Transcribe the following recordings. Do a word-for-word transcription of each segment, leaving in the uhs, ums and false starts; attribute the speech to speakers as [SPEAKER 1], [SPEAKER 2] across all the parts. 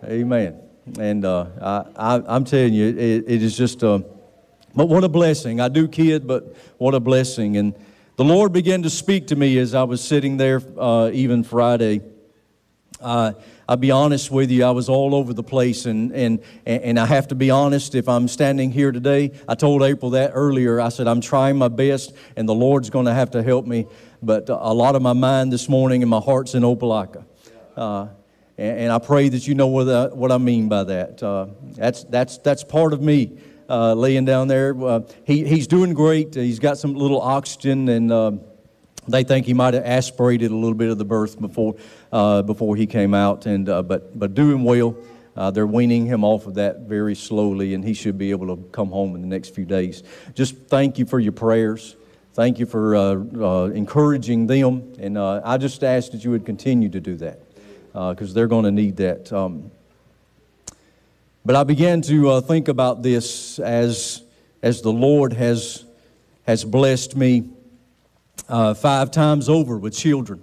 [SPEAKER 1] Amen. And uh, I, I, I'm telling you, it, it is just, uh, but what a blessing. I do kid, but what a blessing. And the Lord began to speak to me as I was sitting there, uh, even Friday. Uh, I'll be honest with you, I was all over the place, and, and, and I have to be honest, if I'm standing here today, I told April that earlier, I said, I'm trying my best, and the Lord's going to have to help me, but a lot of my mind this morning and my heart's in Opelika. Uh, and, and I pray that you know what I, what I mean by that. Uh, that's, that's, that's part of me, uh, laying down there. Uh, he, he's doing great. He's got some little oxygen, and uh, they think he might have aspirated a little bit of the birth before uh, before he came out, and uh, but but doing well. Uh, they're weaning him off of that very slowly, and he should be able to come home in the next few days. Just thank you for your prayers. Thank you for uh, uh, encouraging them, and uh, I just ask that you would continue to do that because uh, they're going to need that. Um, but I began to uh, think about this as as the Lord has has blessed me. Uh, five times over with children.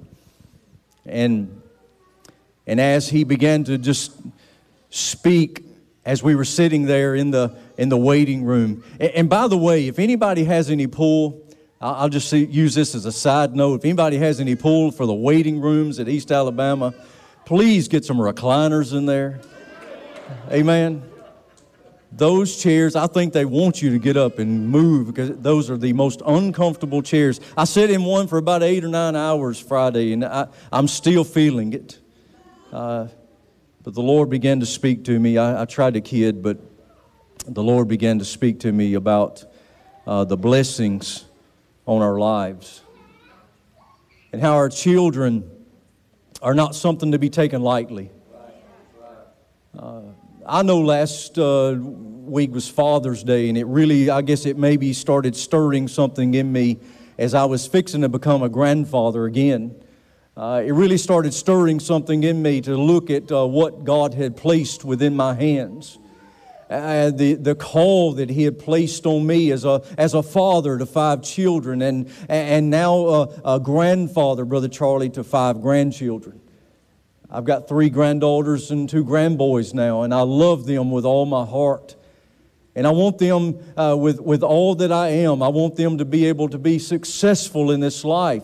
[SPEAKER 1] And and as he began to just speak as we were sitting there in the in the waiting room. And, and by the way, if anybody has any pull, I'll, I'll just see, use this as a side note. If anybody has any pull for the waiting rooms at East Alabama, please get some recliners in there. Amen. Those chairs, I think they want you to get up and move because those are the most uncomfortable chairs. I sat in one for about eight or nine hours Friday, and I, I'm still feeling it. Uh, but the Lord began to speak to me. I, I tried to kid, but the Lord began to speak to me about uh, the blessings on our lives and how our children are not something to be taken lightly. Uh, I know last uh, week was Father's Day, and it really, I guess it maybe started stirring something in me as I was fixing to become a grandfather again. Uh, it really started stirring something in me to look at uh, what God had placed within my hands. Uh, the, the call that He had placed on me as a, as a father to five children, and, and now a, a grandfather, Brother Charlie, to five grandchildren. I've got three granddaughters and two grandboys now, and I love them with all my heart. And I want them, uh, with, with all that I am, I want them to be able to be successful in this life.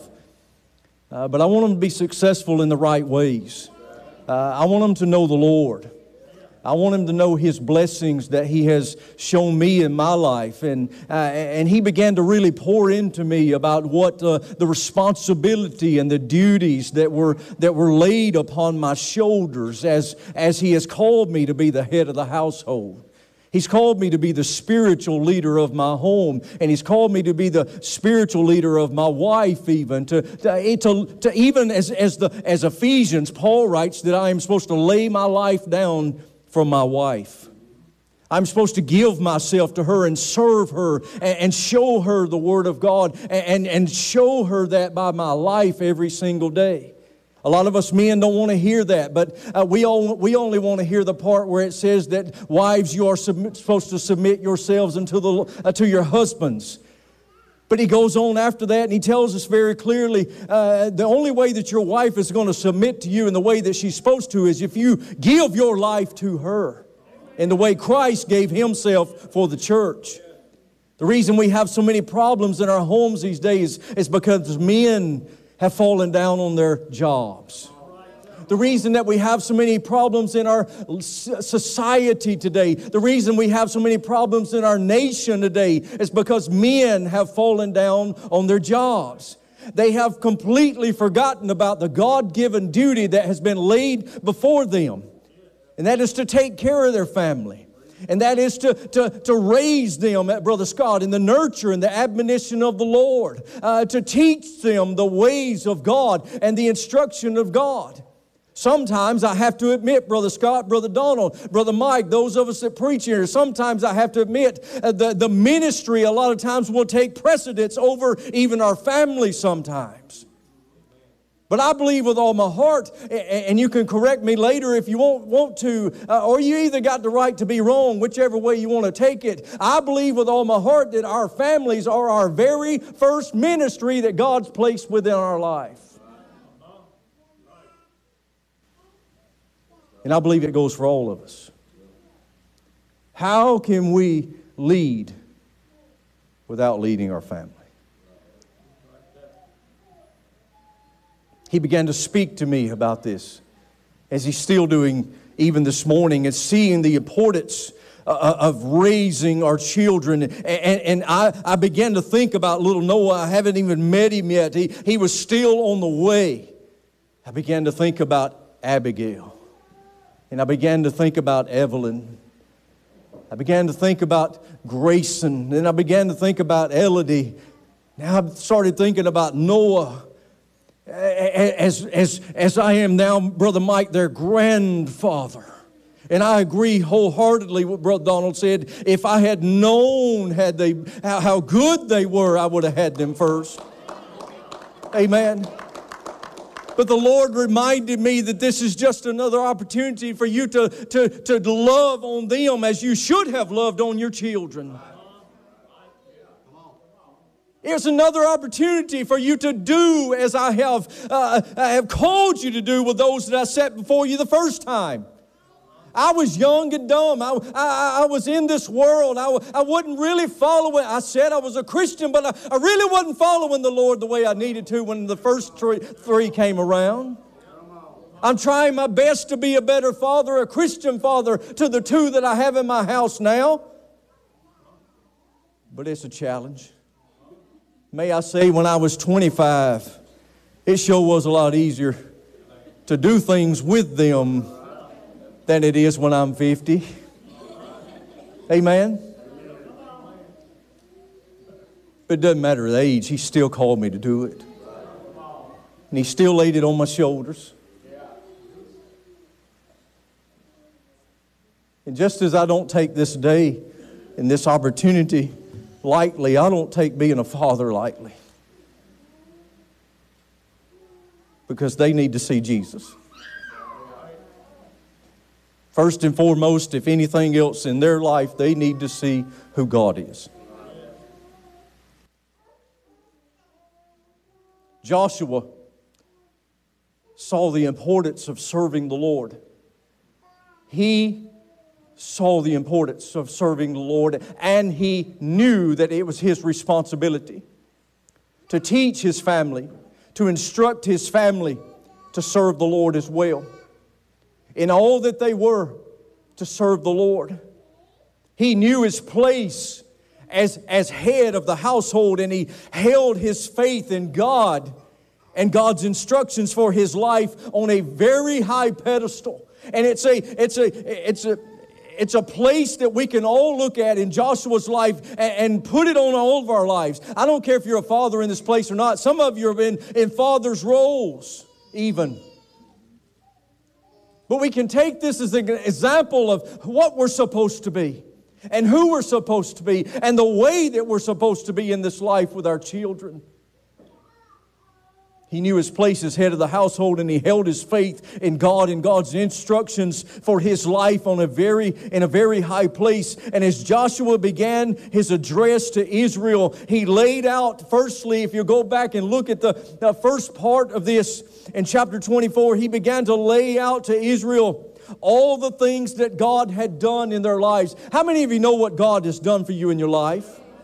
[SPEAKER 1] Uh, but I want them to be successful in the right ways. Uh, I want them to know the Lord. I want him to know His blessings that He has shown me in my life. And uh, and He began to really pour into me about what uh, the responsibility and the duties that were that were laid upon my shoulders as, as He has called me to be the head of the household. He's called me to be the spiritual leader of my home, and He's called me to be the spiritual leader of my wife even. To, to, to, to even as, as, the, as Ephesians, Paul writes that I am supposed to lay my life down from my wife. I'm supposed to give myself to her and serve her and, and show her the Word of God and, and, and show her that by my life every single day. A lot of us men don't want to hear that, but uh, we, all, we only want to hear the part where it says that wives, you are submit, supposed to submit yourselves unto, the, uh, to your husbands. But he goes on after that and he tells us very clearly, uh, the only way that your wife is going to submit to you in the way that she's supposed to is if you give your life to her in the way Christ gave Himself for the church. The reason we have so many problems in our homes these days is because men have fallen down on their jobs. The reason that we have so many problems in our society today, the reason we have so many problems in our nation today is because men have fallen down on their jobs. They have completely forgotten about the God-given duty that has been laid before them. And that is to take care of their family. And that is to, to, to raise them, Brother Scott, in the nurture and the admonition of the Lord. Uh, to teach them the ways of God and the instruction of God. Sometimes I have to admit, Brother Scott, Brother Donald, Brother Mike, those of us that preach here, sometimes I have to admit uh, the, the ministry a lot of times will take precedence over even our family sometimes. But I believe with all my heart, and you can correct me later if you won't want to, uh, or you either got the right to be wrong, whichever way you want to take it. I believe with all my heart that our families are our very first ministry that God's placed within our life. And I believe it goes for all of us. How can we lead without leading our family? He began to speak to me about this, as he's still doing even this morning, and seeing the importance of raising our children. And, and I, I began to think about little Noah. I haven't even met him yet. He, he was still on the way. I began to think about Abigail. And I began to think about Evelyn. I began to think about Grayson. Then I began to think about Elodie. Now I started thinking about Noah. As, as, as I am now, Brother Mike, their grandfather. And I agree wholeheartedly with Brother Donald said. If I had known had they, how, how good they were, I would have had them first. Amen. But the Lord reminded me that this is just another opportunity for you to, to, to love on them as you should have loved on your children. It's another opportunity for you to do as I have, uh, I have called you to do with those that I set before you the first time. I was young and dumb. I, I, I was in this world. I, I wasn't really following. I said I was a Christian, but I, I really wasn't following the Lord the way I needed to when the first three, three came around. I'm trying my best to be a better father, a Christian father, to the two that I have in my house now. But it's a challenge. May I say, when I was twenty-five, it sure was a lot easier to do things with them than it is when I'm fifty. Amen? But it doesn't matter the age. He still called me to do it. And He still laid it on my shoulders. And just as I don't take this day and this opportunity lightly, I don't take being a father lightly. Because they need to see Jesus. First and foremost, if anything else in their life, they need to see who God is. Joshua saw the importance of serving the Lord. He saw the importance of serving the Lord, and he knew that it was his responsibility to teach his family, to instruct his family to serve the Lord as well. In all that they were, to serve the Lord. He knew his place as, as head of the household, and he held his faith in God and God's instructions for his life on a very high pedestal. And it's a, it's a, it's a, It's a place that we can all look at in Joshua's life and, and put it on all of our lives. I don't care if you're a father in this place or not. Some of you have been in father's roles even. But we can take this as an example of what we're supposed to be and who we're supposed to be and the way that we're supposed to be in this life with our children. He knew his place as head of the household, and he held his faith in God and God's instructions for his life on a very, in a very high place. And as Joshua began his address to Israel, he laid out, firstly, if you go back and look at the, the first part of this in chapter twenty-four, he began to lay out to Israel all the things that God had done in their lives. How many of you know what God has done for you in your life?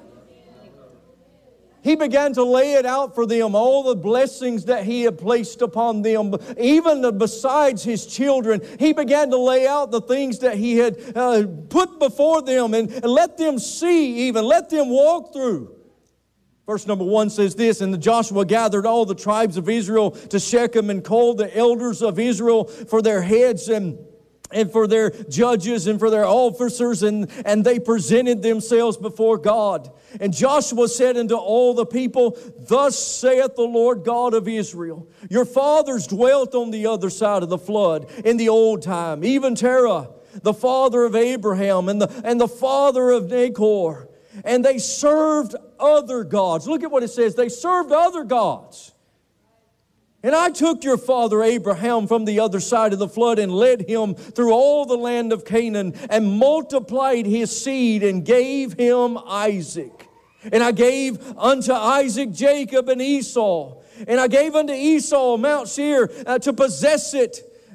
[SPEAKER 1] He began to lay it out for them, all the blessings that He had placed upon them. Even besides His children, He began to lay out the things that He had uh, put before them and, and let them see even, let them walk through. Verse number one says this, "And Joshua gathered all the tribes of Israel to Shechem and called the elders of Israel for their heads and and for their judges and for their officers, and, and they presented themselves before God. And Joshua said unto all the people, Thus saith the Lord God of Israel, Your fathers dwelt on the other side of the flood in the old time, even Terah, the father of Abraham, and the, and the father of Nahor. And they served other gods." Look at what it says. They served other gods. "And I took your father Abraham from the other side of the flood and led him through all the land of Canaan and multiplied his seed and gave him Isaac. And I gave unto Isaac Jacob and Esau. And I gave unto Esau Mount Seir uh, to possess it,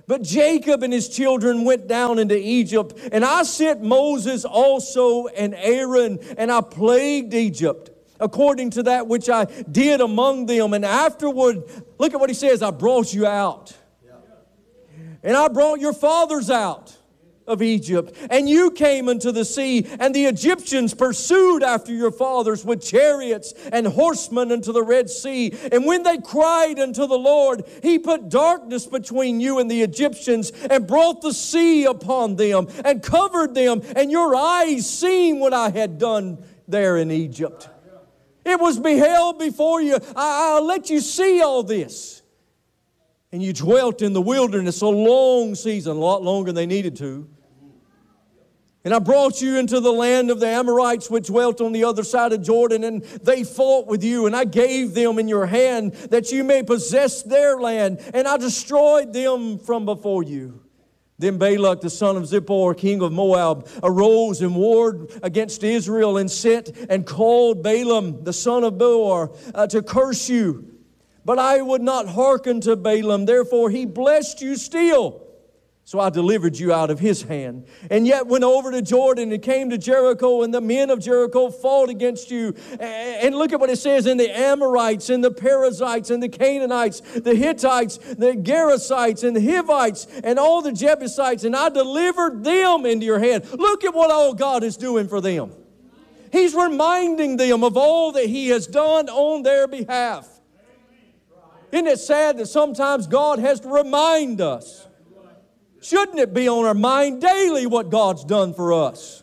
[SPEAKER 1] But Jacob and his children went down into Egypt, and I sent Moses also and Aaron, and I plagued Egypt, according to that which I did among them. And afterward, look at what he says, I brought you out. And I brought your fathers out of Egypt, and you came into the sea, and the Egyptians pursued after your fathers with chariots and horsemen into the Red Sea. And when they cried unto the Lord, He put darkness between you and the Egyptians, and brought the sea upon them, and covered them, and your eyes seen what I had done there in Egypt. It was beheld before you. I, I'll let you see all this. And you dwelt in the wilderness a long season, a lot longer than they needed to. And I brought you into the land of the Amorites, which dwelt on the other side of Jordan, and they fought with you, and I gave them in your hand that you may possess their land, and I destroyed them from before you. Then Balak, the son of Zippor, king of Moab, arose and warred against Israel, and sent and called Balaam, the son of Beor, uh, to curse you. But I would not hearken to Balaam, therefore he blessed you still. So I delivered you out of his hand. And yet went over to Jordan and came to Jericho, and the men of Jericho fought against you. And look at what it says, in the Amorites, and the Perizzites, and the Canaanites, the Hittites, the Gerasites, and the Hivites, and all the Jebusites, and I delivered them into your hand. Look at what all God is doing for them. He's reminding them of all that He has done on their behalf. Isn't it sad that sometimes God has to remind us? Shouldn't it be on our mind daily what God's done for us?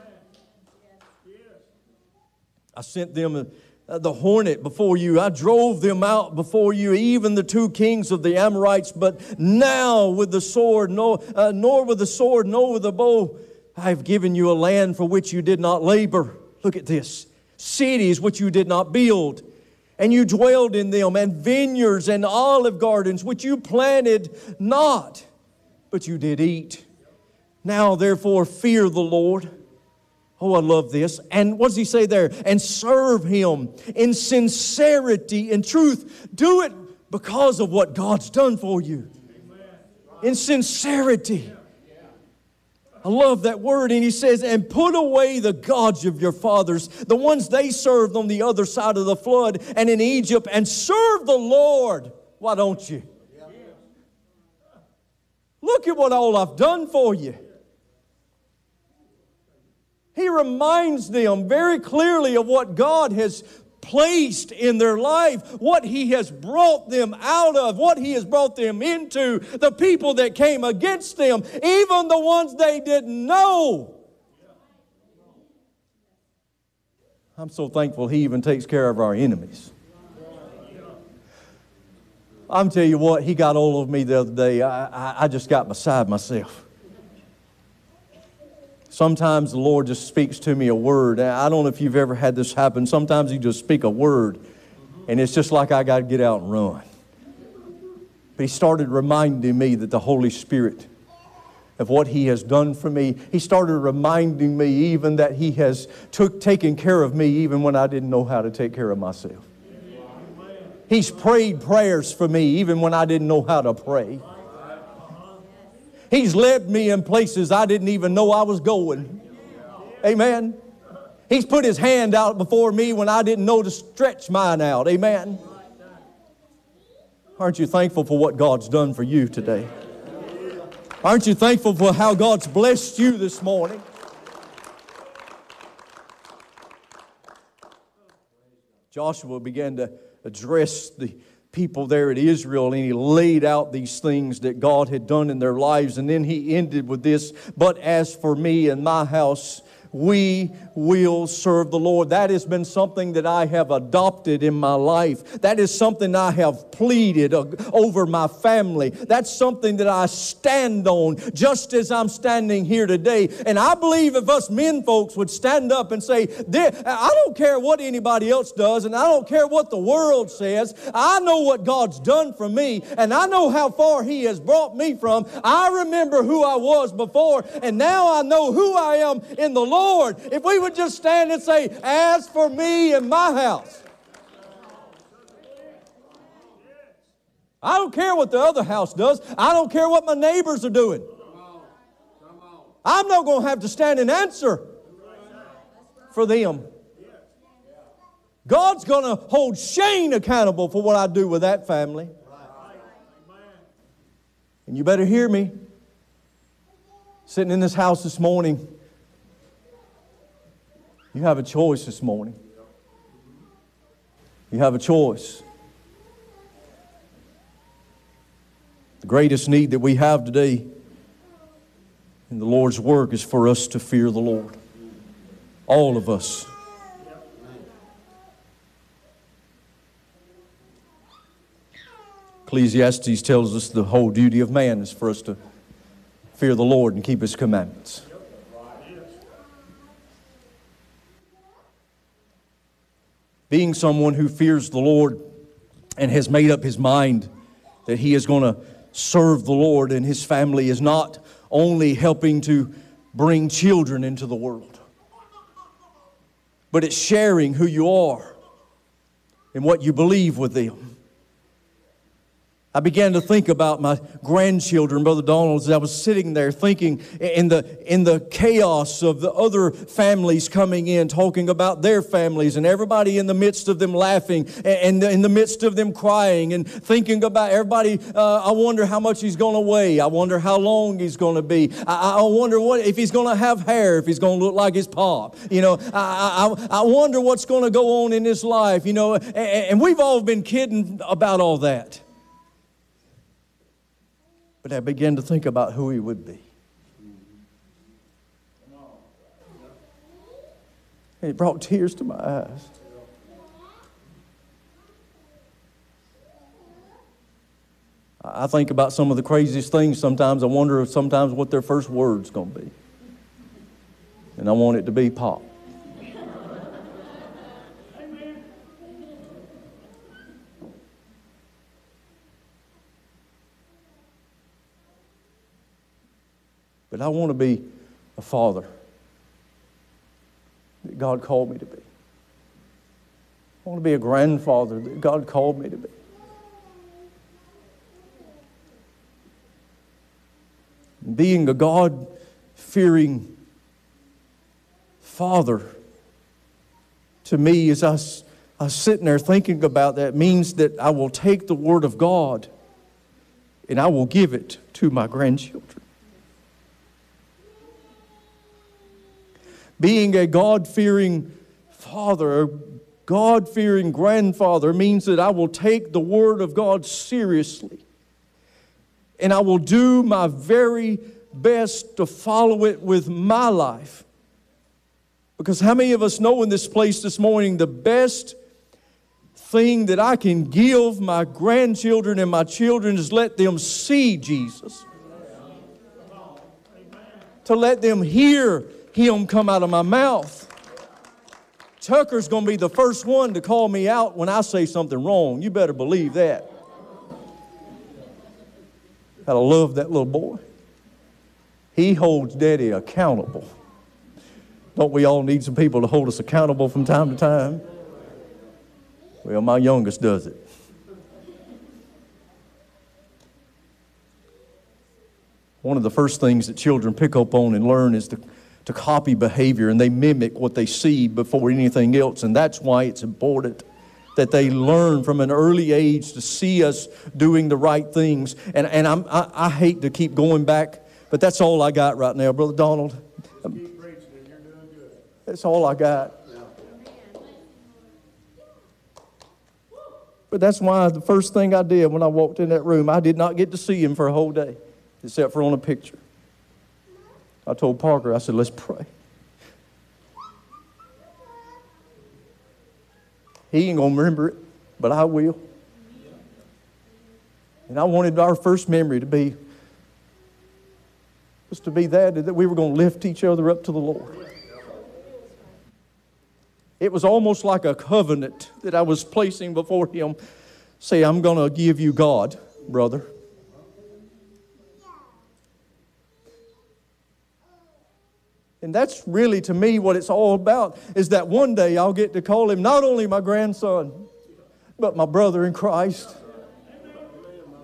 [SPEAKER 1] I sent them uh, the hornet before you. I drove them out before you, even the two kings of the Amorites. But now with the sword, no, uh, nor with the sword, nor with the bow, I have given you a land for which you did not labor. Look at this. Cities which you did not build. And you dwelled in them, and vineyards and olive gardens which you planted not, but you did eat. Now, therefore, fear the Lord. Oh, I love this. And what does he say there? And serve Him in sincerity and truth. Do it because of what God's done for you. In sincerity. I love that word. And he says, and put away the gods of your fathers, the ones they served on the other side of the flood and in Egypt, and serve the Lord. Why don't you? Look at what all I've done for you. He reminds them very clearly of what God has placed in their life, what He has brought them out of, what He has brought them into, the people that came against them, even the ones they didn't know. I'm so thankful He even takes care of our enemies. I'm telling you what, He got all of me the other day. I, I, I just got beside myself. Sometimes the Lord just speaks to me a word. I don't know if you've ever had this happen. Sometimes He just speak a word, and it's just like I got to get out and run. But He started reminding me that the Holy Spirit, of what He has done for me. He started reminding me even that He has took, taken care of me even when I didn't know how to take care of myself. He's prayed prayers for me even when I didn't know how to pray. He's led me in places I didn't even know I was going. Amen. He's put His hand out before me when I didn't know to stretch mine out. Amen. Aren't you thankful for what God's done for you today? Aren't you thankful for how God's blessed you this morning? Joshua began to address the people there at Israel, and he laid out these things that God had done in their lives, and then he ended with this, but as for me and my house, we will serve the Lord. That has been something that I have adopted in my life. That is something I have pleaded over my family. That's something that I stand on just as I'm standing here today. And I believe if us men folks would stand up and say, I don't care what anybody else does, and I don't care what the world says. I know what God's done for me, and I know how far He has brought me from. I remember who I was before, and now I know who I am in the Lord. Lord, if we would just stand and say, as for me and my house. I don't care what the other house does. I don't care what my neighbors are doing. I'm not going to have to stand and answer for them. God's going to hold Shane accountable for what I do with that family. And you better hear me. Sitting in this house this morning, you have a choice this morning. You have a choice. The greatest need that we have today in the Lord's work is for us to fear the Lord. All of us. Ecclesiastes tells us the whole duty of man is for us to fear the Lord and keep His commandments. Being someone who fears the Lord and has made up his mind that he is going to serve the Lord and his family is not only helping to bring children into the world, but it's sharing who you are and what you believe with them. I began to think about my grandchildren, Brother Donald, as I was sitting there thinking in the, in the chaos of the other families coming in, talking about their families, and everybody in the midst of them laughing, and in the midst of them crying, and thinking about everybody. Uh, I wonder how much he's going to weigh. I wonder how long he's going to be. I, I wonder what if he's going to have hair, if he's going to look like his pop. You know, I, I, I wonder what's going to go on in his life. You know, and, and we've all been kidding about all that. But I began to think about who he would be. And it brought tears to my eyes. I think about some of the craziest things sometimes. I wonder if sometimes what their first word's going to be. And I want it to be Pop. But I want to be a father that God called me to be. I want to be a grandfather that God called me to be. Being a God-fearing father, to me, as I, I was sitting there thinking about that, means that I will take the Word of God and I will give it to my grandchildren. Being a God-fearing father, a God-fearing grandfather means that I will take the Word of God seriously. And I will do my very best to follow it with my life. Because how many of us know in this place this morning the best thing that I can give my grandchildren and my children is let them see Jesus. To let them hear Him come out of my mouth. Tucker's going to be the first one to call me out when I say something wrong. You better believe that. I love that little boy. He holds Daddy accountable. Don't we all need some people to hold us accountable from time to time? Well, my youngest does it. One of the first things that children pick up on and learn is to, to copy behavior, and they mimic what they see before anything else. And that's why it's important that they learn from an early age to see us doing the right things. And, and I'm, I, I hate to keep going back, but that's all I got right now, Brother Donald.
[SPEAKER 2] Keep preaching and you're doing good.
[SPEAKER 1] That's all I got. But that's why the first thing I did when I walked in that room, I did not get to see him for a whole day, except for on a picture. I told Parker, I said, let's pray. He ain't going to remember it, but I will. And I wanted our first memory to be, just to be that, that we were going to lift each other up to the Lord. It was almost like a covenant that I was placing before Him. Say, I'm going to give you God, brother. And that's really, to me, what it's all about, is that one day I'll get to call him not only my grandson, but my brother in Christ.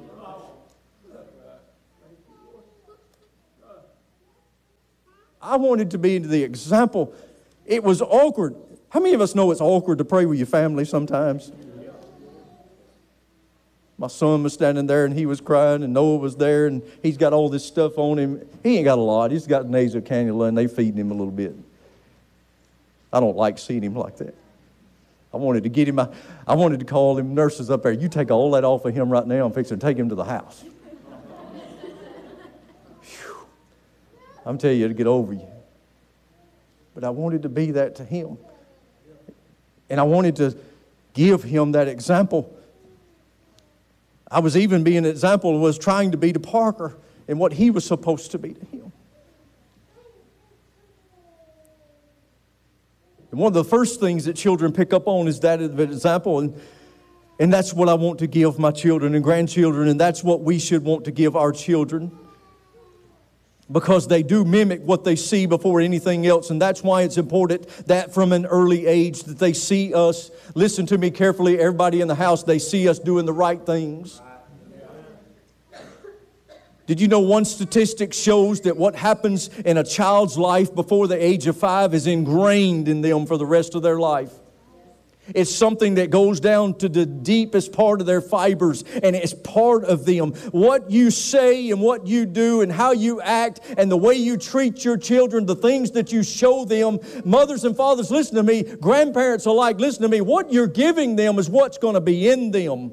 [SPEAKER 1] I wanted to be the example. It was awkward. How many of us know it's awkward to pray with your family sometimes? My son was standing there and he was crying, and Noah was there and he's got all this stuff on him. He ain't got a lot. He's got nasal cannula and they feeding him a little bit. I don't like seeing him like that. I wanted to get him, I, I wanted to call him nurses up there. You take all that off of him right now and fix it and take him to the house. I'm telling you, it'll get over you. But I wanted to be that to him. And I wanted to give him that example. I was even being an example, was trying to be to Parker and what he was supposed to be to him. And one of the first things that children pick up on is that example. And, and that's what I want to give my children and grandchildren. And that's what we should want to give our children. Because they do mimic what they see before anything else. And that's why it's important that from an early age that they see us. Listen to me carefully, everybody in the house, they see us doing the right things. Did you know one statistic shows that what happens in a child's life before the age of five is ingrained in them for the rest of their life? It's something that goes down to the deepest part of their fibers, and it's part of them. What you say and what you do and how you act and the way you treat your children, the things that you show them. Mothers and fathers, listen to me. Grandparents alike, listen to me. What you're giving them is what's going to be in them.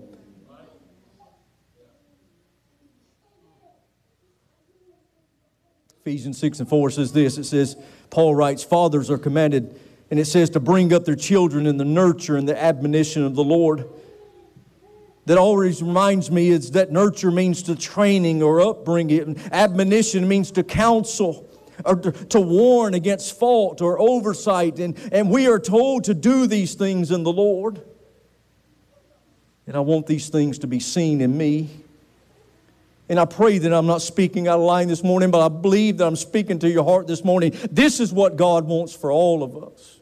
[SPEAKER 1] Ephesians six and four says this. It says, Paul writes, fathers are commanded, and it says to bring up their children in the nurture and the admonition of the Lord. That always reminds me is that nurture means to training or upbringing. And admonition means to counsel or to, to warn against fault or oversight. And, and we are told to do these things in the Lord. And I want these things to be seen in me. And I pray that I'm not speaking out of line this morning, but I believe that I'm speaking to your heart this morning. This is what God wants for all of us.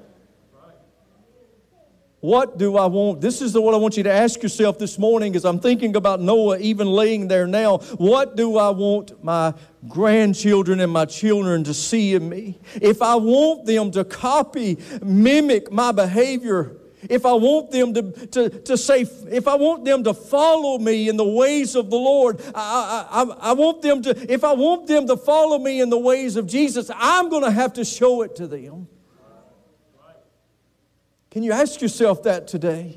[SPEAKER 1] What do I want? This is the, what I want you to ask yourself this morning as I'm thinking about Noah even laying there now. What do I want my grandchildren and my children to see in me? If I want them to copy, mimic my behavior, if I want them to, to, to say, if I want them to follow me in the ways of the Lord, I, I, I want them to, if I want them to follow me in the ways of Jesus, I'm going to have to show it to them. Can you ask yourself that today?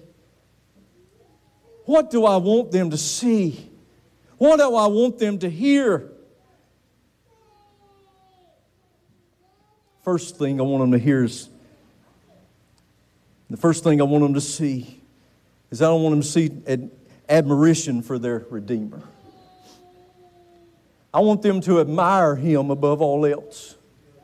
[SPEAKER 1] What do I want them to see? What do I want them to hear? First thing I want them to hear is, the first thing I want them to see is I don't want them to see ad- admiration for their Redeemer. I want them to admire Him above all else.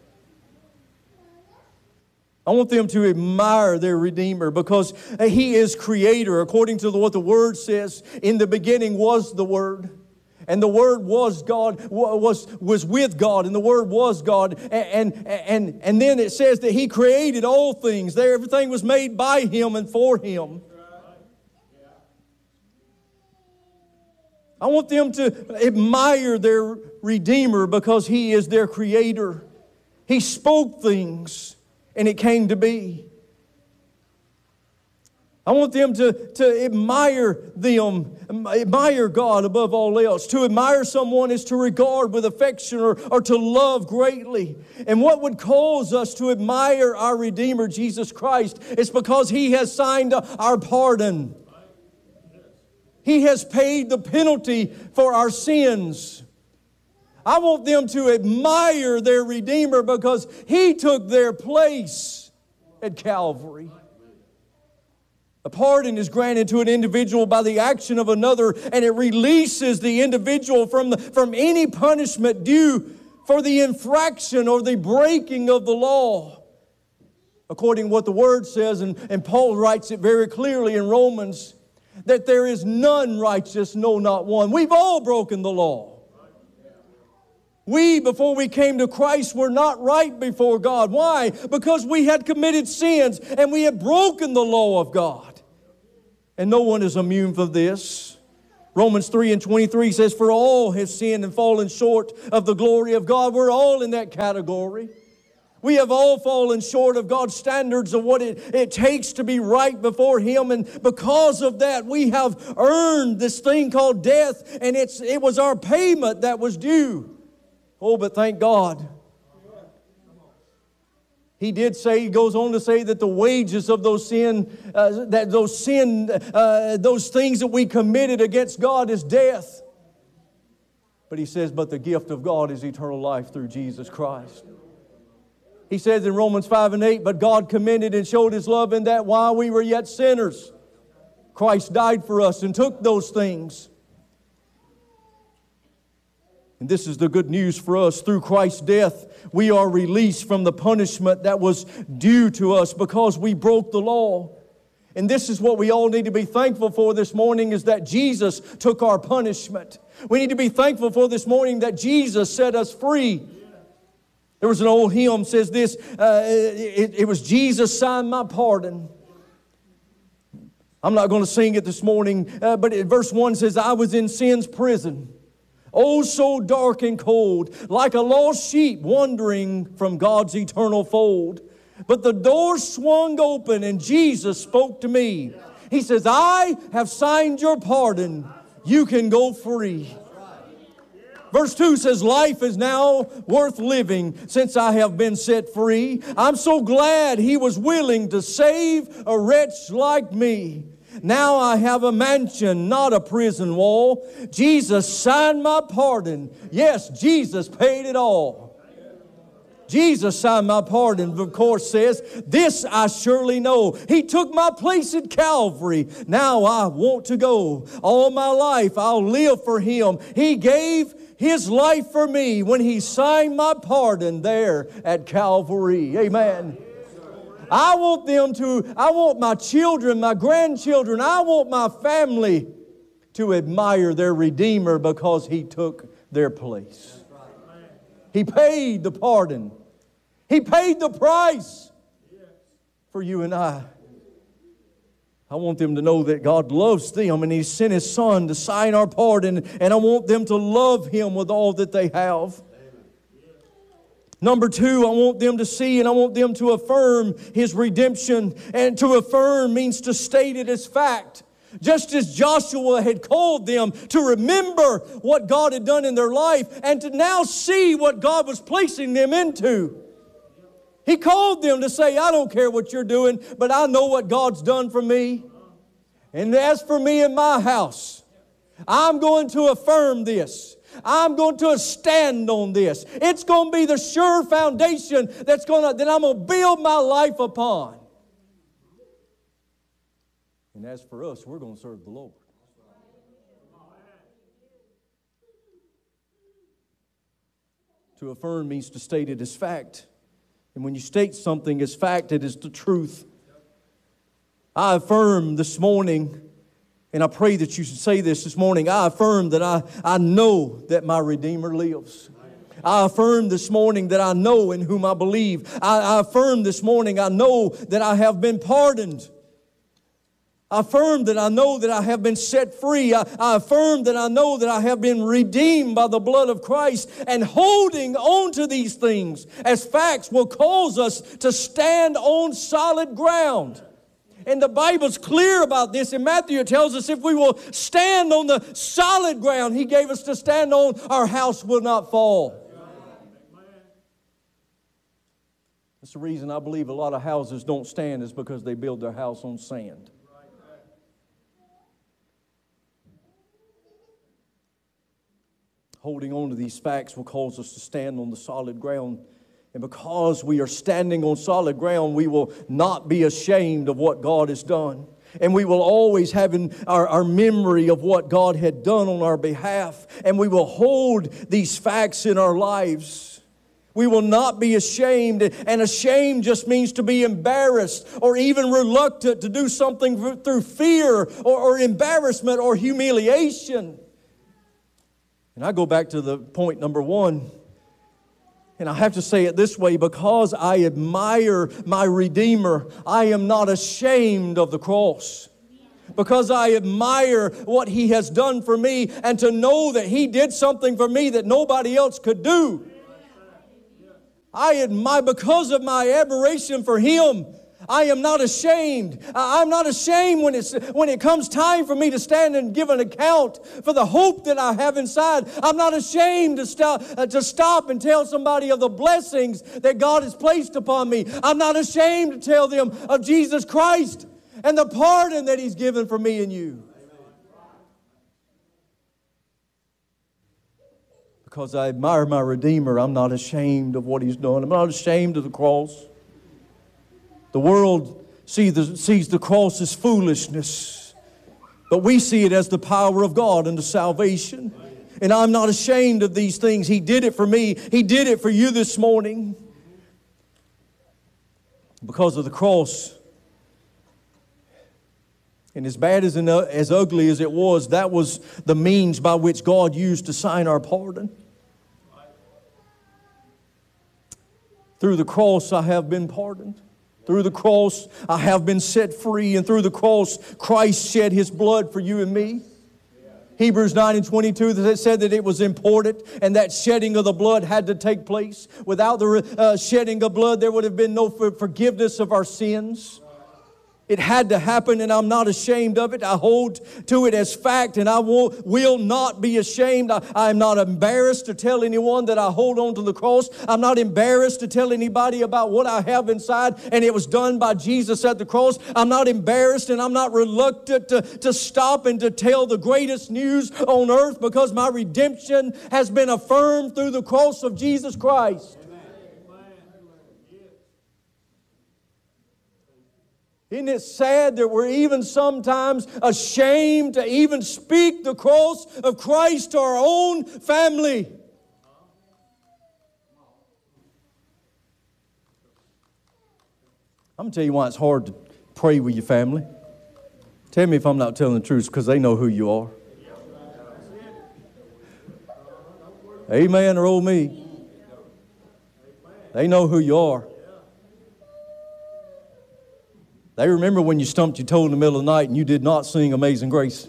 [SPEAKER 1] I want them to admire their Redeemer because He is Creator. According to what the Word says, in the beginning was the Word. And the Word was God, was, was with God, and the Word was God. And, and, and, and then it says that He created all things. There, everything was made by Him and for Him. I want them to admire their Redeemer because He is their Creator. He spoke things, and it came to be. I want them to, to admire them, admire God above all else. To admire someone is to regard with affection or, or to love greatly. And what would cause us to admire our Redeemer, Jesus Christ, is because He has signed our pardon. He has paid the penalty for our sins. I want them to admire their Redeemer because He took their place at Calvary. A pardon is granted to an individual by the action of another, and it releases the individual from, the, from any punishment due for the infraction or the breaking of the law. According to what the Word says, and, and Paul writes it very clearly in Romans, that there is none righteous, no, not one. We've all broken the law. We, before we came to Christ, were not right before God. Why? Because we had committed sins and we had broken the law of God. And no one is immune from this. Romans three and twenty-three says, for all have sinned and fallen short of the glory of God. We're all in that category. We have all fallen short of God's standards of what it, it takes to be right before Him. And because of that, we have earned this thing called death. And it's, it was our payment that was due. Oh, but thank God. He did say, he goes on to say that the wages of those sin, uh, that those sin, uh, those things that we committed against God is death. But He says, but the gift of God is eternal life through Jesus Christ. He says in Romans five and eight, but God commended and showed His love in that while we were yet sinners, Christ died for us and took those things. And this is the good news for us. Through Christ's death, we are released from the punishment that was due to us because we broke the law. And this is what we all need to be thankful for this morning, is that Jesus took our punishment. We need to be thankful for this morning that Jesus set us free. There was an old hymn says this, uh, it, it was Jesus signed my pardon. I'm not going to sing it this morning, uh, but it, verse one says, I was in sin's prison, oh so dark and cold, like a lost sheep wandering from God's eternal fold. But the door swung open and Jesus spoke to me. He says, I have signed your pardon. You can go free. Verse two says, life is now worth living since I have been set free. I'm so glad He was willing to save a wretch like me. Now I have a mansion, not a prison wall. Jesus signed my pardon. Yes, Jesus paid it all. Jesus signed my pardon, of course, says, this I surely know. He took my place at Calvary. Now I want to go. All my life I'll live for Him. He gave His life for me when He signed my pardon there at Calvary. Amen. I want them to, I want my children, my grandchildren, I want my family to admire their Redeemer because He took their place. He paid the pardon. He paid the price for you and I. I want them to know that God loves them and He sent His Son to sign our pardon, and I want them to love Him with all that they have. Number two, I want them to see and I want them to affirm His redemption. And to affirm means to state it as fact. Just as Joshua had called them to remember what God had done in their life and to now see what God was placing them into. He called them to say, I don't care what you're doing, but I know what God's done for me. And as for me and my house, I'm going to affirm this. I'm going to stand on this. It's going to be the sure foundation that's going to, that I'm going to build my life upon. And as for us, we're going to serve the Lord. To affirm means to state it as fact. And when you state something as fact, it is the truth. I affirm this morning, and I pray that you should say this this morning, I affirm that I, I know that my Redeemer lives. I affirm this morning that I know in whom I believe. I, I affirm this morning I know that I have been pardoned. I affirm that I know that I have been set free. I, I affirm that I know that I have been redeemed by the blood of Christ. And holding on to these things as facts will cause us to stand on solid ground. And the Bible's clear about this. In Matthew it tells us if we will stand on the solid ground He gave us to stand on, our house will not fall. That's the reason I believe a lot of houses don't stand, is because they build their house on sand. Holding on to these facts will cause us to stand on the solid ground. And because we are standing on solid ground, we will not be ashamed of what God has done. And we will always have in our, our memory of what God had done on our behalf. And we will hold these facts in our lives. We will not be ashamed. And ashamed just means to be embarrassed or even reluctant to do something through fear or, or embarrassment or humiliation. And I go back to the point number one. And I have to say it this way, because I admire my Redeemer, I am not ashamed of the cross. because I admire what He has done for me, and to know that He did something for me that nobody else could do. I admire, because of my admiration for Him, I am not ashamed. I'm not ashamed when it's when it comes time for me to stand and give an account for the hope that I have inside. I'm not ashamed to stop, uh, to stop and tell somebody of the blessings that God has placed upon me. I'm not ashamed to tell them of Jesus Christ and the pardon that He's given for me and you. Because I admire my Redeemer, I'm not ashamed of what He's done. I'm not ashamed of the cross. The world see the, sees the cross as foolishness, but we see it as the power of God unto salvation. And I'm not ashamed of these things. He did it for me. He did it for you this morning. Because of the cross. And as bad as, as ugly as it was, that was the means by which God used to sign our pardon. Through the cross I have been pardoned. Through the cross, I have been set free. And through the cross, Christ shed His blood for you and me. Hebrews nine and twenty-two said that it was important, and that shedding of the blood had to take place. Without the uh, shedding of blood, there would have been no forgiveness of our sins. It had to happen, and I'm not ashamed of it. I hold to it as fact, and I will, will not be ashamed. I, I'm not embarrassed to tell anyone that I hold on to the cross. I'm not embarrassed to tell anybody about what I have inside, and it was done by Jesus at the cross. I'm not embarrassed, and I'm not reluctant to, to stop and to tell the greatest news on earth, because my redemption has been affirmed through the cross of Jesus Christ. Isn't it sad that we're even sometimes ashamed to even speak the cross of Christ to our own family? I'm going to tell you why it's hard to pray with your family. Tell me if I'm not telling the truth, because they know who you are. Amen or oh me. They know who you are. They remember when you stumped your toe in the middle of the night and you did not sing Amazing Grace.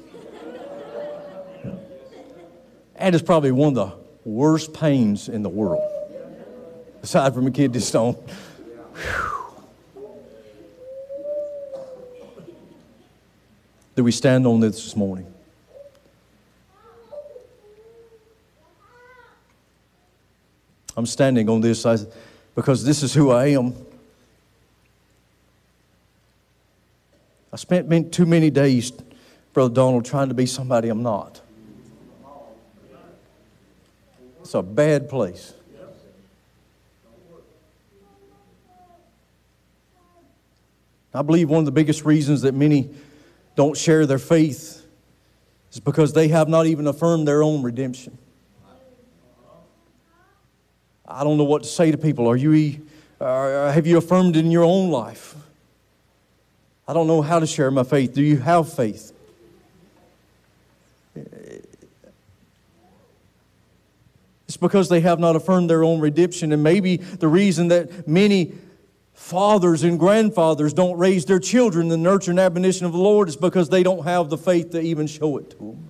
[SPEAKER 1] That is probably one of the worst pains in the world. Aside from a kid that's stoned. Do we stand on this this morning? I'm standing on this because this is who I am. I spent too many days, Brother Donald, trying to be somebody I'm not. It's a bad place. I believe one of the biggest reasons that many don't share their faith is because they have not even affirmed their own redemption. I don't know what to say to people. Are you, uh, have you affirmed it in your own life? I don't know how to share my faith. Do you have faith? It's because they have not affirmed their own redemption. And maybe the reason that many fathers and grandfathers don't raise their children in the nurture and admonition of the Lord is because they don't have the faith to even show it to them.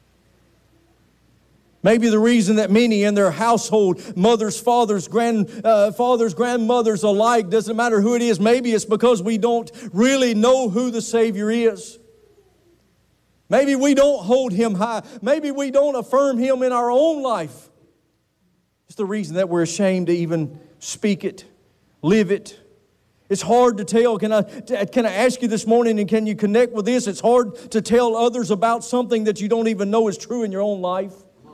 [SPEAKER 1] Maybe the reason that many in their household, mothers, fathers, grandfathers, uh, grandmothers alike, doesn't matter who it is, maybe it's because we don't really know who the Savior is. Maybe we don't hold Him high. Maybe we don't affirm Him in our own life. It's the reason that we're ashamed to even speak it, live it. It's hard to tell. Can I, can I ask you this morning, and can you connect with this? It's hard to tell others about something that you don't even know is true in your own life.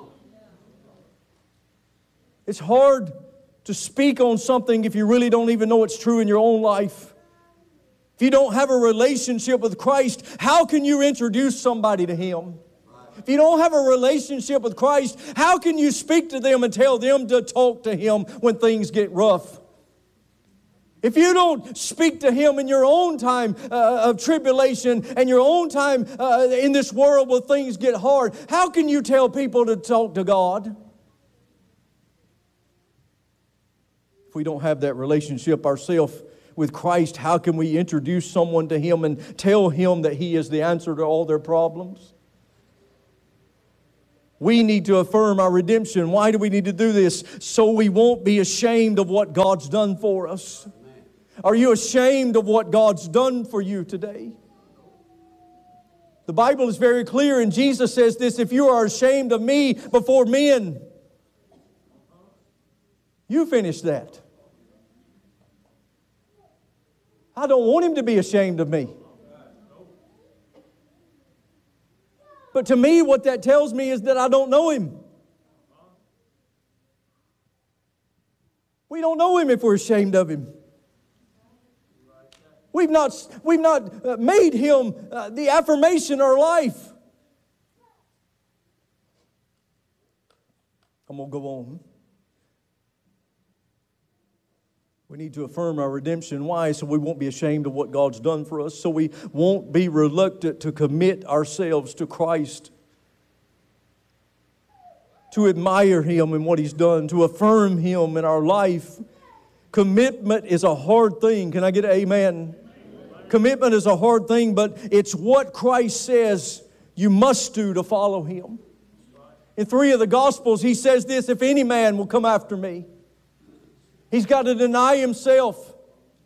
[SPEAKER 1] It's hard to speak on something if you really don't even know it's true in your own life. If you don't have a relationship with Christ, how can you introduce somebody to Him? If you don't have a relationship with Christ, how can you speak to them and tell them to talk to Him when things get rough? If you don't speak to Him in your own time uh, of tribulation and your own time uh, in this world where things get hard, how can you tell people to talk to God? If we don't have that relationship ourselves, with Christ, how can we introduce someone to Him and tell him that He is the answer to all their problems? We need to affirm our redemption. Why do we need to do this? So we won't be ashamed of what God's done for us. Are you ashamed of what God's done for you today? The Bible is very clear, and Jesus says this, if you are ashamed of me before men, you finish that. I don't want Him to be ashamed of me. But to me, what that tells me is that I don't know Him. We don't know Him if we're ashamed of Him. We've not, we've not made Him uh, the affirmation in our life. I'm going to go on. We need to affirm our redemption. Why? So we won't be ashamed of what God's done for us. So we won't be reluctant to commit ourselves to Christ. To admire Him and what He's done. To affirm Him in our life. Commitment is a hard thing. Can I get an amen? Commitment is a hard thing, but it's what Christ says you must do to follow Him. In three of the Gospels, He says this, if any man will come after me, he's got to deny himself.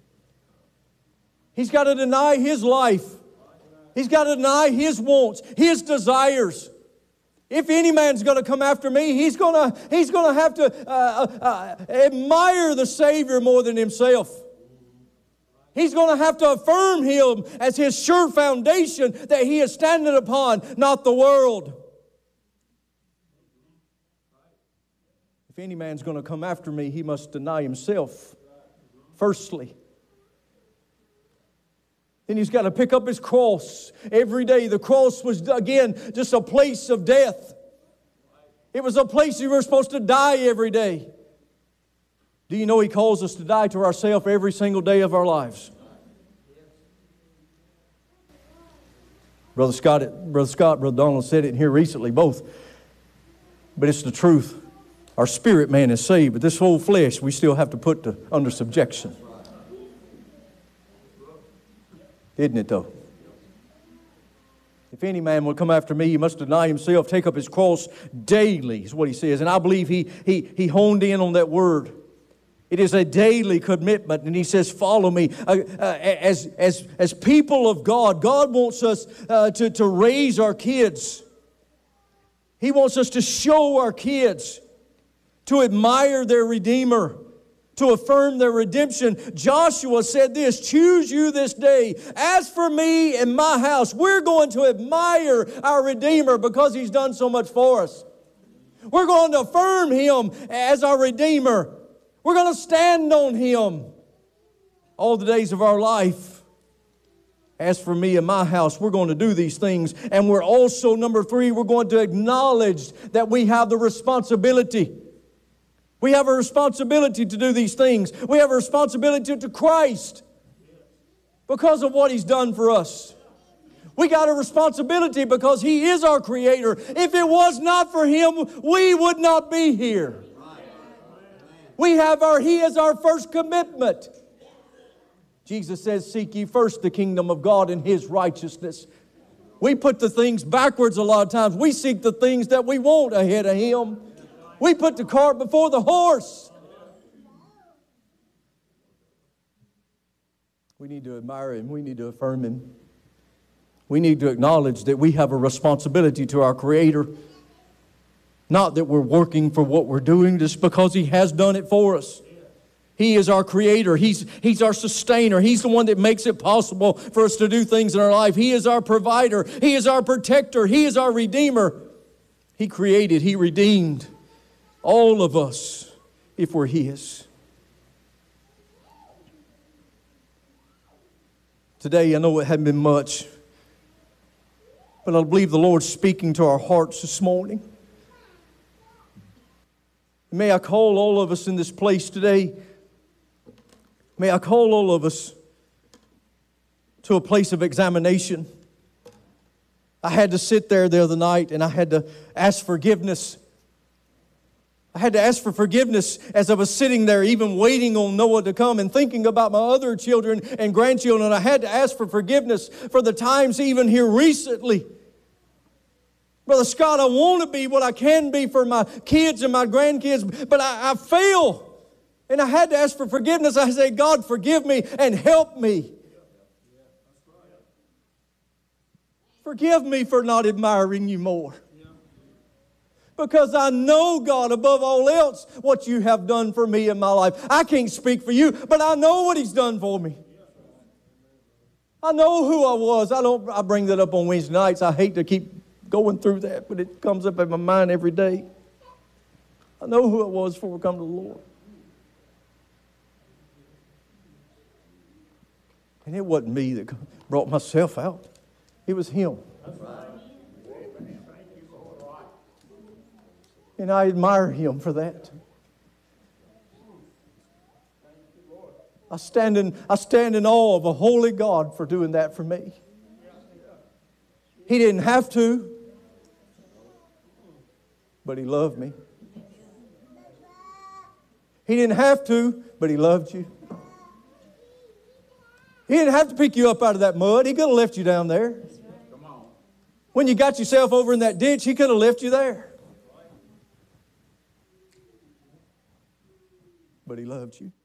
[SPEAKER 1] He's got to deny his life. He's got to deny his wants, his desires. If any man's going to come after me, he's going to, he's going to have to uh, uh, admire the Savior more than himself. He's going to have to affirm Him as his sure foundation that he is standing upon, not the world. If any man's going to come after me, he must deny himself, firstly. Then he's got to pick up his cross every day. The cross was, again, just a place of death. It was a place you were supposed to die every day. Do you know He calls us to die to ourselves every single day of our lives? Brother Scott, Brother Scott, Brother Donald said it here recently, both. But it's the truth. Our spirit man is saved, but this whole flesh we still have to put to, under subjection. Isn't it though? If any man will come after me, he must deny himself, take up his cross daily, is what he says. And I believe he, he, he honed in on that word. It is a daily commitment, and he says, follow me. Uh, uh, as, as, as people of God, God wants us uh, to, to raise our kids. He wants us to show our kids, to admire their Redeemer, to affirm their redemption. Joshua said this, choose you this day. As for me and my house, we're going to admire our Redeemer because He's done so much for us. We're going to affirm Him as our Redeemer. We're going to stand on Him all the days of our life. As for me and my house, we're going to do these things. And we're also, number three, we're going to acknowledge that we have the responsibility. We have a responsibility to do these things. We have a responsibility to Christ because of what He's done for us. We got a responsibility because He is our Creator. If it was not for Him, we would not be here. We have our, He is our first commitment. Jesus says, seek ye first the kingdom of God and His righteousness. We put the things backwards a lot of times. We seek the things that we want ahead of Him. We put the cart before the horse. We need to admire Him. We need to affirm Him. We need to acknowledge that we have a responsibility to our Creator. Not that we're working for what we're doing just because He has done it for us. He is our Creator. He's, he's our sustainer. He's the one that makes it possible for us to do things in our life. He is our provider. He is our protector. He is our Redeemer. He created, He redeemed all of us if we're His. Today, I know it hadn't been much, but I believe the Lord's speaking to our hearts this morning. May I call all of us in this place today, may I call all of us to a place of examination. I had to sit there the other night and I had to ask forgiveness. I had to ask for forgiveness as I was sitting there, even waiting on Noah to come and thinking about my other children and grandchildren. I had to ask for forgiveness for the times even here recently. Brother Scott, I want to be what I can be for my kids and my grandkids, but I, I fail. And I had to ask for forgiveness. I said, God, forgive me and help me. Forgive me for not admiring you more. Because I know, God, above all else, what you have done for me in my life. I can't speak for you, but I know what He's done for me. I know who I was. I don't. I bring that up on Wednesday nights. I hate to keep going through that, but it comes up in my mind every day. I know who it was before we come to the Lord. And it wasn't me that brought myself out. It was Him. That's right. And I admire Him for that. I stand in, I stand in awe of a holy God for doing that for me. He didn't have to, but He loved me. He didn't have to, but He loved you. He didn't have to pick you up out of that mud. He could have left you down there. When you got yourself over in that ditch, He could have left you there. But He loved you.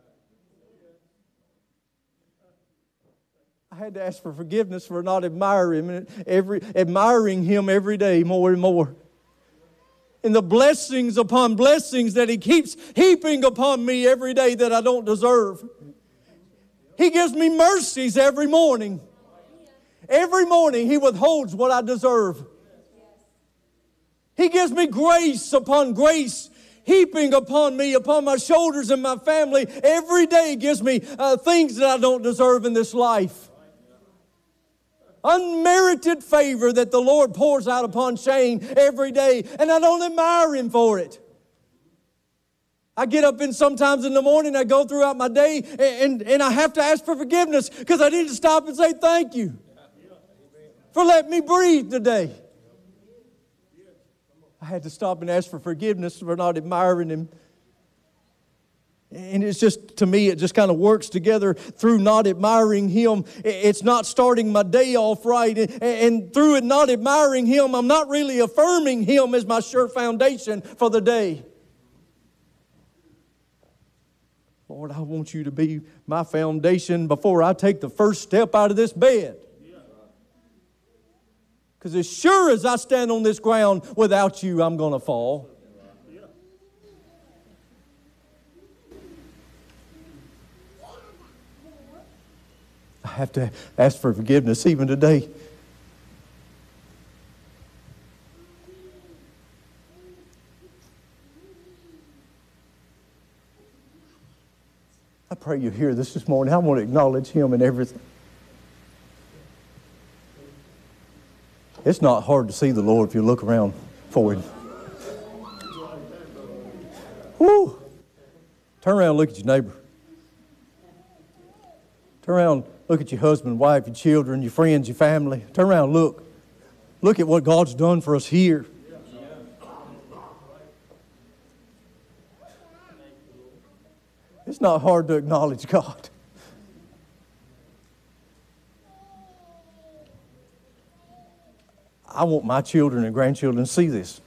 [SPEAKER 1] I had to ask for forgiveness for not admiring Him every, admiring Him every day more and more. And the blessings upon blessings that He keeps heaping upon me every day that I don't deserve. He gives me mercies every morning. Every morning He withholds what I deserve. He gives me grace upon grace, heaping upon me, upon my shoulders and my family. Every day gives me uh, things that I don't deserve in this life. Unmerited favor that the Lord pours out upon Shane every day, and I don't admire him for it. I get up in sometimes in the morning, I go throughout my day, and, and I have to ask for forgiveness because I need to stop and say thank you for letting me breathe today. I had to stop and ask for forgiveness for not admiring him. And it's just, to me, it just kind of works together through not admiring him. It's not starting my day off right. And through it not admiring him, I'm not really affirming him as my sure foundation for the day. Lord, I want you to be my foundation before I take the first step out of this bed. Because as sure as I stand on this ground, without you, I'm going to fall. I have to ask for forgiveness even today. I pray you hear this this morning. I want to acknowledge him in everything. It's not hard to see the Lord if you look around for him. Woo! Turn around and look at your neighbor. Turn around, look at your husband, wife, your children, your friends, your family. Turn around and look. Look at what God's done for us here. It's not hard to acknowledge God. I want my children and grandchildren to see this.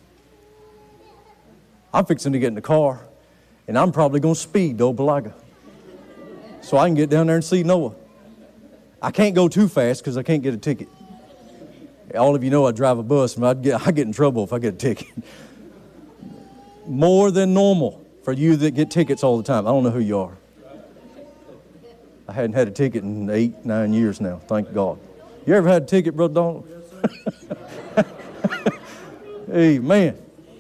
[SPEAKER 1] I'm fixing to get in the car, and I'm probably going to speed to Opelika so I can get down there and see Noah. I can't go too fast because I can't get a ticket. All of you know I drive a bus, and I'd get, I get in trouble if I get a ticket. More than normal for you that get tickets all the time. I don't know who you are. I hadn't had a ticket in eight, nine years now, thank God. You ever had a ticket, Brother Donald? Amen.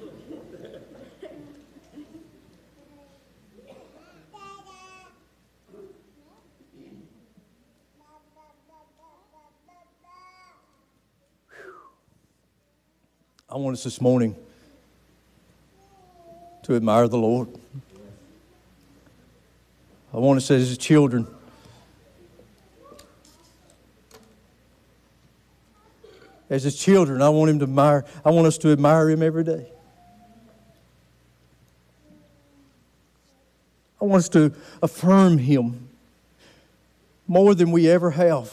[SPEAKER 1] I want us this morning to admire the Lord. I want us as His children As His children, I want him to admire, I want us to admire Him every day. want us to affirm Him more than we ever have.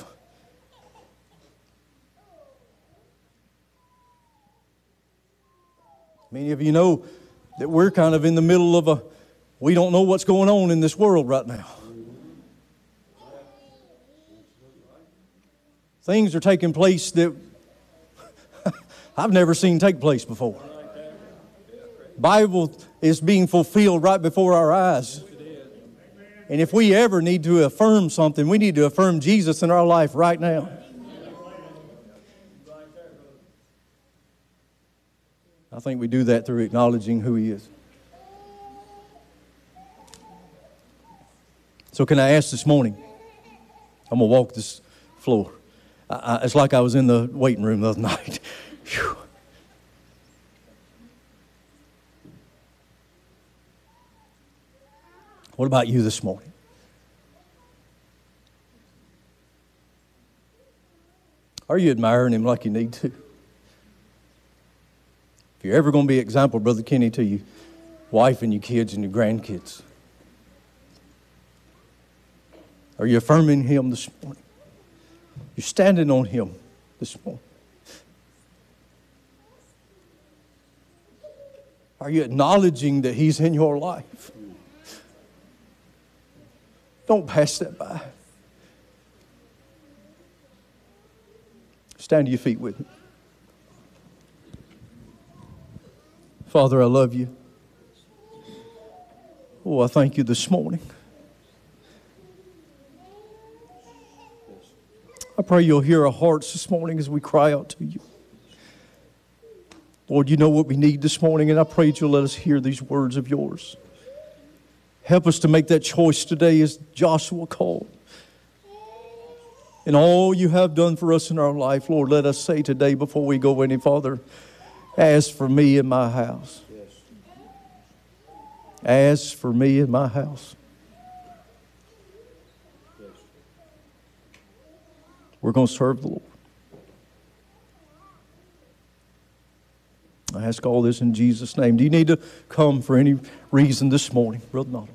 [SPEAKER 1] Many of you know that we're kind of in the middle of a, we don't know what's going on in this world right now. Things are taking place that I've never seen take place before. Bible is being fulfilled right before our eyes. And if we ever need to affirm something, we need to affirm Jesus in our life right now. I think we do that through acknowledging who He is. So can I ask this morning, I'm going to walk this floor. I, I, it's like I was in the waiting room the other night. Whew. What about you this morning? Are you admiring Him like you need to? If you're ever going to be an example, Brother Kenny, to your wife and your kids and your grandkids, are you affirming Him this morning? You're standing on Him this morning. Are you acknowledging that He's in your life? Don't pass that by. Stand to your feet with me. Father, I love You. Oh, I thank You this morning. I pray You'll hear our hearts this morning as we cry out to You. Lord, You know what we need this morning, and I pray that You'll let us hear these words of Yours. Help us to make that choice today as Joshua called. And all You have done for us in our life, Lord, let us say today before we go any farther, as for me and my house. As for me and my house. We're going to serve the Lord. I ask all this in Jesus' name. Do you need to come for any reason this morning, Brother Noddle?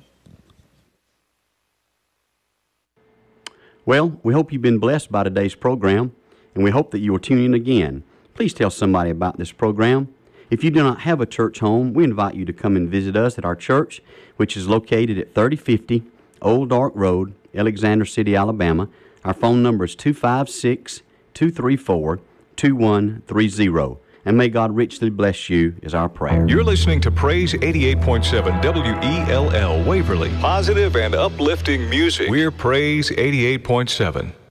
[SPEAKER 3] Well, we hope you've been blessed by today's program, and we hope that you will tune in again. Please tell somebody about this program. If you do not have a church home, we invite you to come and visit us at our church, which is located at thirty fifty Old Dark Road, Alexander City, Alabama. Our phone number is two five six, two three four, two one three zero. And may God richly bless you is our prayer.
[SPEAKER 4] You're listening to Praise eighty-eight point seven W E L L Waverly. Positive and uplifting music. We're Praise eighty-eight point seven.